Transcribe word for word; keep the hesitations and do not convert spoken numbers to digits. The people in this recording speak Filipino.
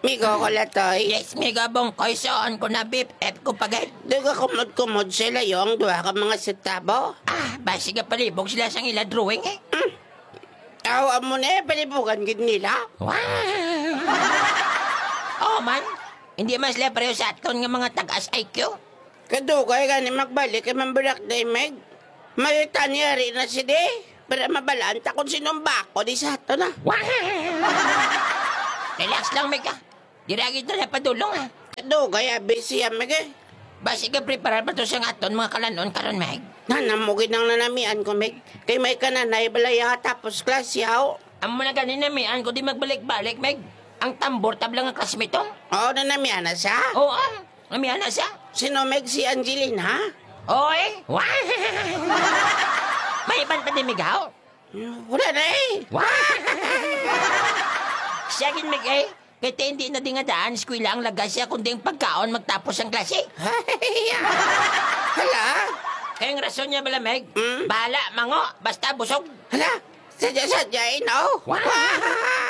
Migo ko latoy. Yes, miga bongkoy soon ko na beef F ko pagay. Daga kumod-kumod sila yung duha ka mga sitabo. Ah, basi ka palibog sila sang ila drawing eh. Awa mo na eh, palibugan gid nila. Wow! Oh man, hindi man sila pareho sa aton nga mga tagas I Q. Kadugay gani magbalik kay mambalak day meg. May tanyari na si de. Para mabalaan ta kung sinong bako di sa ato na. Wow! Relax lang, Mega. Diragi na padulong ha. Kadugay abisi ya meg eh. Basi ka preparar pa to sa aton mga kalanon karon, Meg. Nanamugin ang nanamian ko meg. Kay may kananay balaya tapos klas yaw. Amo na ganina mian ko di magbalik-balik, Meg. Ang tambor tablang ang klasmitong. Oo, nanamian na siya. Oo, ah. Namian na siya. Sino meg si Angelina? Oy! Wow! May iban pa di Migaw? Wala na eh. Wow! Siya gin Meg eh. Kaya hindi na di nga daan, eskwela ang lagas siya kundi ang pagkaon magtapos ang klase. Hala? Kaya ang rason niya bala, Meg. Hmm? Bahala, mango, basta busog. Hala? Sadya-sadya eh, no? Wow!